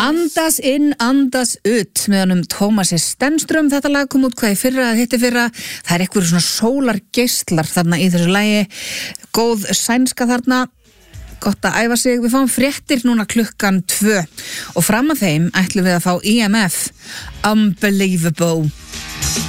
Andas inn, andas ut með honum Tómasi Stenström. Þetta lag kom út hvað í fyrra að hitti fyrra. Það er eitthvað svona sólargeislar þarna í þessu lagi. Góð sænska þarna. Gott að æfa sig. Við fáum fréttir núna 2:00 og fram að þeim ætlum við að fá IMF Unbelievable.